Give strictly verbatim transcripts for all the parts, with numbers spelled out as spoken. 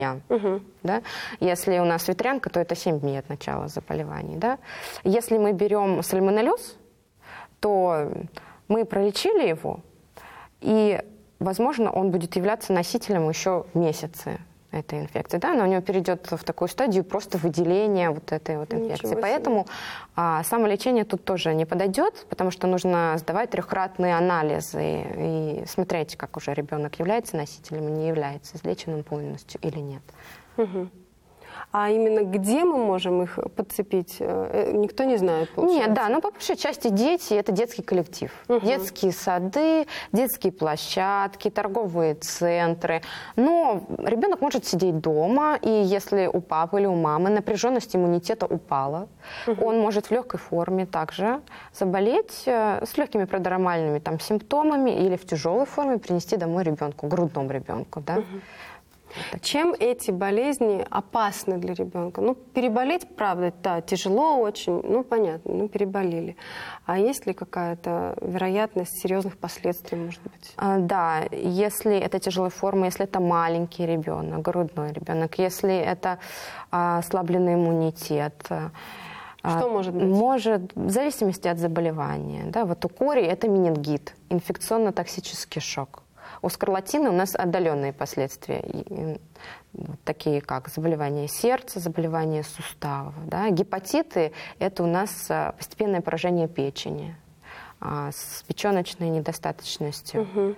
Угу. Да? Если у нас ветрянка, то это семь дней от начала заболеваний. Да? Если мы берем сальмонеллез, то мы пролечили его, и, возможно, он будет являться носителем еще месяцы этой инфекции. Да? Она у него перейдет в такую стадию просто выделения вот этой вот инфекции. Поэтому а, самолечение тут тоже не подойдет, потому что нужно сдавать трехкратные анализы и смотреть, как уже ребенок является носителем и не является, излеченным полностью или нет. Угу. А именно где мы можем их подцепить, никто не знает, получается? Нет, да, но по большей части дети – это детский коллектив. Угу. Детские сады, детские площадки, торговые центры. Но ребенок может сидеть дома, и если у папы или у мамы напряженность иммунитета упала, угу. он может в легкой форме также заболеть с легкими продромальными там, симптомами или в тяжелой форме принести домой ребенку, грудному ребенку. Да? Угу. Чем эти болезни опасны для ребенка? Ну, переболеть, правда, да, тяжело очень, ну, понятно, ну, переболели. А есть ли какая-то вероятность серьезных последствий, может быть? А, да, если это тяжелая форма, если это маленький ребенок, грудной ребенок, если это а, ослабленный иммунитет. Что может быть? Может, в зависимости от заболевания. Да, вот у кори это менингит, инфекционно-токсический шок. У скарлатины у нас отдаленные последствия, такие как заболевание сердца, заболевание суставов. Да. Гепатиты – это у нас постепенное поражение печени с печеночной недостаточностью. Угу.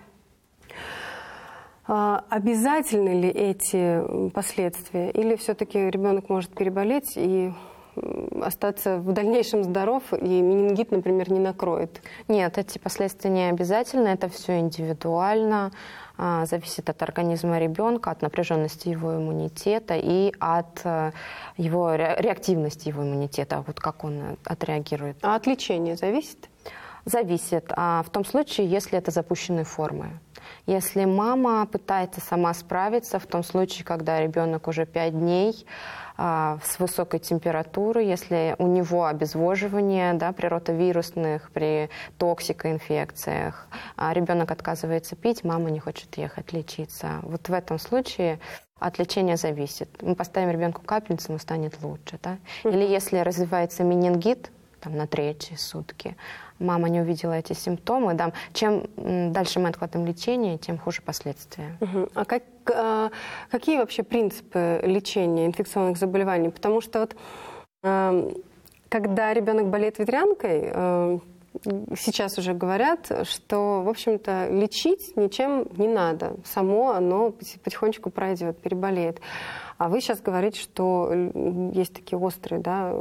А обязательны ли эти последствия? Или все-таки ребенок может переболеть и остаться в дальнейшем здоров, и менингит, например, не накроет? Нет, эти последствия не обязательны, это все индивидуально, а, зависит от организма ребенка, от напряженности его иммунитета и от а, его реактивности его иммунитета, вот как он отреагирует. А от лечения зависит? Зависит, а в том случае, если это запущенные формы. Если мама пытается сама справиться, в том случае, когда ребенок уже пять дней а, с высокой температурой, если у него обезвоживание, да, при ротовирусных, при токсикоинфекциях, а ребенок отказывается пить, мама не хочет ехать лечиться. Вот в этом случае от лечения зависит. Мы поставим ребенку капельницу, ему станет лучше. Да? Или если развивается менингит, там, на третьи сутки, мама не увидела эти симптомы, да, чем дальше мы откладываем лечение, тем хуже последствия. Угу. А как, а какие вообще принципы лечения инфекционных заболеваний? Потому что вот, э, когда ребенок болеет ветрянкой, э, сейчас уже говорят, что, в общем-то, лечить ничем не надо. Само оно потихонечку пройдет, переболеет. А вы сейчас говорите, что есть такие острые, да,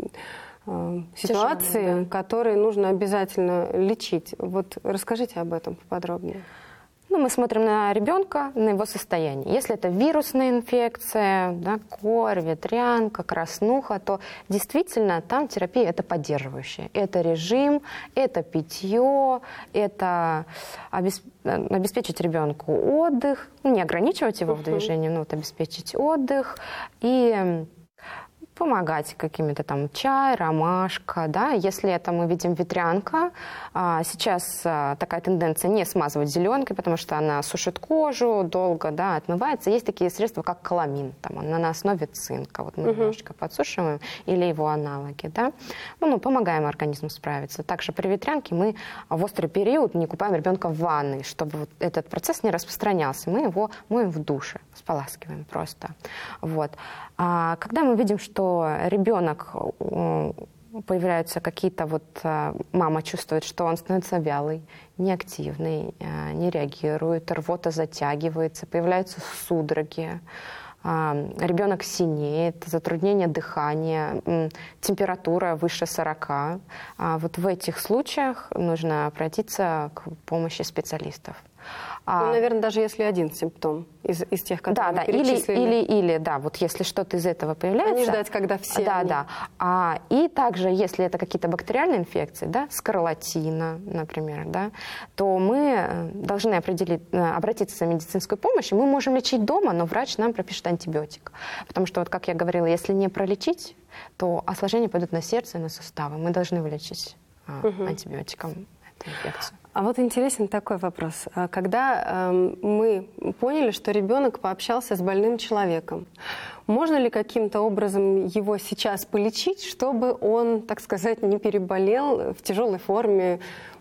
ситуации, тяжелые, да, которые нужно обязательно лечить. Вот расскажите об этом поподробнее. Ну, мы смотрим на ребенка, на его состояние. Если это вирусная инфекция, да, корь, ветрянка, краснуха, то действительно там терапия это поддерживающая. Это режим, это питье, это обеспечить ребенку отдых, не ограничивать его в движении, но вот обеспечить отдых и помогать какими-то там чай, ромашка, да, если это мы видим ветрянка, а, сейчас а, такая тенденция не смазывать зеленкой, потому что она сушит кожу, долго, да, отмывается. Есть такие средства, как каламин, там, она на основе цинка, вот мы uh-huh. немножечко подсушиваем, или его аналоги, да, ну, ну, помогаем организму справиться. Также при ветрянке мы в острый период не купаем ребенка в ванной, чтобы вот этот процесс не распространялся, мы его моем в душе, споласкиваем просто, вот. А когда мы видим, что ребенок, появляются какие-то, вот мама чувствует, что он становится вялый, неактивный, не реагирует, рвота затягивается, появляются судороги, ребенок синеет, затруднение дыхания, температура выше сорока. Вот в этих случаях нужно обратиться к помощи специалистов. Ну, наверное, даже если один симптом из, из тех, которые да, да, или, или, или, да, вот если что-то из этого появляется. А не ждать, когда все Да, они... да. А, и также, если это какие-то бактериальные инфекции, да, скарлатина, например, да, то мы должны определить, обратиться за медицинской помощью. Мы можем лечить дома, но врач нам пропишет антибиотик. Потому что, вот как я говорила, если не пролечить, то осложнения пойдут на сердце и на суставы. Мы должны вылечить а, угу. антибиотиком эту инфекцию. А вот интересен такой вопрос. Когда э, мы поняли, что ребенок пообщался с больным человеком, можно ли каким-то образом его сейчас полечить, чтобы он, так сказать, не переболел в тяжелой форме?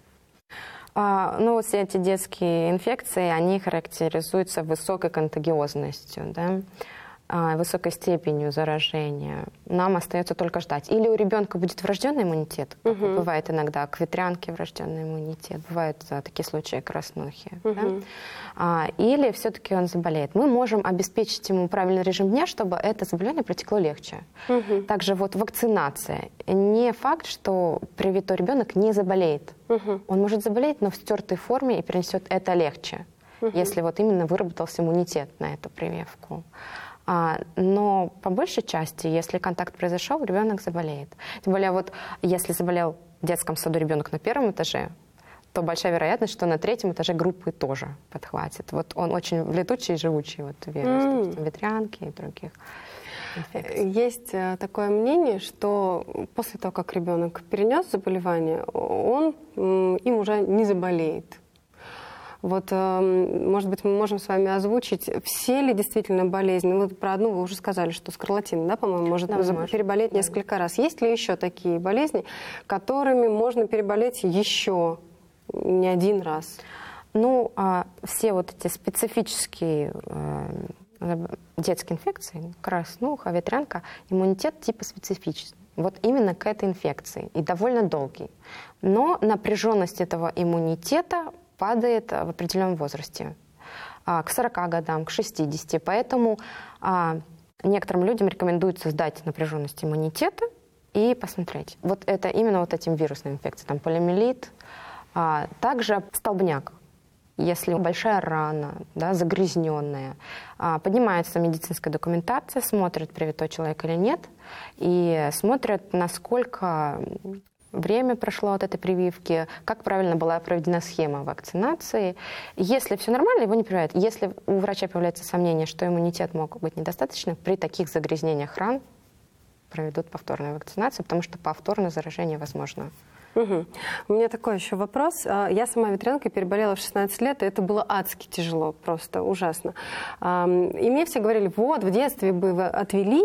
А, ну, вот все эти детские инфекции, они характеризуются высокой контагиозностью, да? Высокой степенью заражения. Нам остается только ждать. Или у ребенка будет врожденный иммунитет, как угу. бывает иногда к ветрянке врожденный иммунитет, бывают а, такие случаи краснухи. Угу. Да? А, или все-таки он заболеет. Мы можем обеспечить ему правильный режим дня, чтобы это заболевание протекло легче. Угу. Также вот вакцинация. Не факт, что привитой ребенок не заболеет. Угу. Он может заболеть, но в стертой форме и перенесет это легче, угу. если вот именно выработался иммунитет на эту прививку. А, но по большей части, если контакт произошел, ребенок заболеет. Тем более, вот если заболел в детском саду ребенок на первом этаже, то большая вероятность, что на третьем этаже группы тоже подхватит. Вот он очень летучий и живучий вот, вирус, mm. допустим, ветрянки и других инфекций. Есть такое мнение, что после того, как ребенок перенес заболевание, он им уже не заболеет. Вот, может быть, мы можем с вами озвучить, все ли действительно болезни. Вот про одну вы уже сказали, что скарлатина, да, по-моему, может да, переболеть да. несколько раз. Есть ли еще такие болезни, которыми можно переболеть еще не один раз? Ну, а все вот эти специфические э, детские инфекции, краснуха, ветрянка, иммунитет типа специфический. Вот именно к этой инфекции. И довольно долгий. Но напряженность этого иммунитета падает в определенном возрасте, к сорока годам, к шестидесяти. Поэтому некоторым людям рекомендуется сдать напряженность иммунитета и посмотреть. Вот это именно вот этим вирусным инфекциям, там полиомиелит, также столбняк. Если большая рана, да, загрязненная, поднимается медицинская документация, смотрит, привитой человек или нет, и смотрят, насколько время прошло от этой прививки, как правильно была проведена схема вакцинации. Если все нормально, его не прививают. Если у врача появляется сомнение, что иммунитет мог быть недостаточным, при таких загрязнениях ран проведут повторную вакцинацию, потому что повторное заражение возможно. Угу. У меня такой еще вопрос. Я сама ветрянкой переболела в шестнадцать лет, и это было адски тяжело, просто ужасно. И мне все говорили, вот, в детстве бы вы отвели,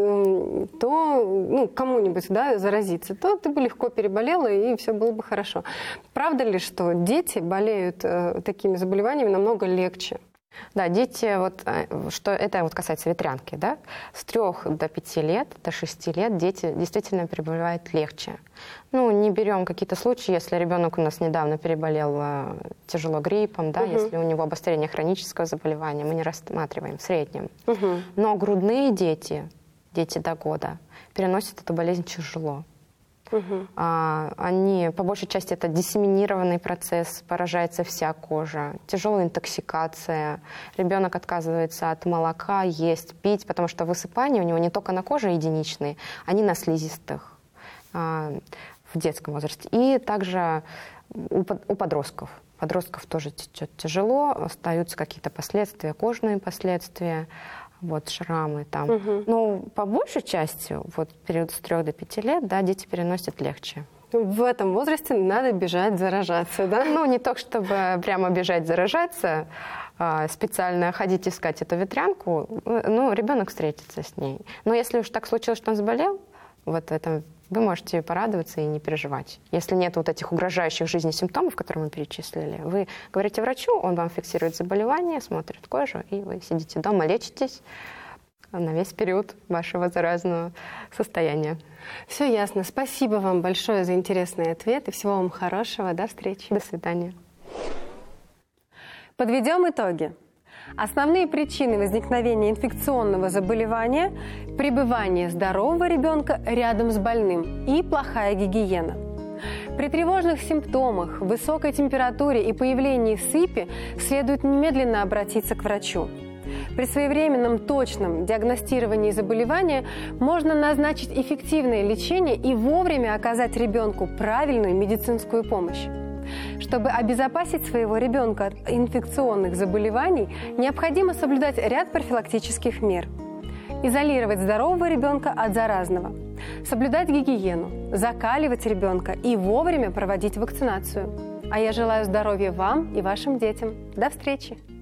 то ну, кому-нибудь да, заразиться, то ты бы легко переболела, и все было бы хорошо. Правда ли, что дети болеют такими заболеваниями намного легче? Да, дети, вот, что это вот касается ветрянки, да, с трех до пяти лет, до шести лет дети действительно переболевают легче. Ну, не берем какие-то случаи, если ребенок у нас недавно переболел тяжело гриппом, да, угу. если у него обострение хронического заболевания, мы не рассматриваем в среднем. Угу. Но грудные дети, дети до года, переносят эту болезнь тяжело. Угу. А, они, по большей части, это диссеминированный процесс, поражается вся кожа, тяжелая интоксикация, ребенок отказывается от молока, есть, пить, потому что высыпания у него не только на коже единичные, они на слизистых а, в детском возрасте. И также у, у подростков. Подростков тоже течет тяжело, остаются какие-то последствия, кожные последствия. Вот шрамы там. Угу. Но по большей части, вот период с трех до пяти лет, да, дети переносят легче. В этом возрасте надо бежать заражаться, да? Ну, не то, чтобы прямо бежать заражаться, а специально ходить искать эту ветрянку, ну, ребенок встретится с ней. Но если уж так случилось, что он заболел, вот в этом вы можете порадоваться и не переживать. Если нет вот этих угрожающих жизни симптомов, которые мы перечислили, вы говорите врачу, он вам фиксирует заболевание, смотрит кожу, и вы сидите дома, лечитесь на весь период вашего заразного состояния. Все ясно. Спасибо вам большое за интересный ответ и всего вам хорошего. До встречи. До свидания. Подведем итоги. Основные причины возникновения инфекционного заболевания – пребывание здорового ребенка рядом с больным и плохая гигиена. При тревожных симптомах, высокой температуре и появлении сыпи следует немедленно обратиться к врачу. При своевременном точном диагностировании заболевания можно назначить эффективное лечение и вовремя оказать ребенку правильную медицинскую помощь. Чтобы обезопасить своего ребенка от инфекционных заболеваний, необходимо соблюдать ряд профилактических мер. Изолировать здорового ребенка от заразного, соблюдать гигиену, закаливать ребенка и вовремя проводить вакцинацию. А я желаю здоровья вам и вашим детям. До встречи!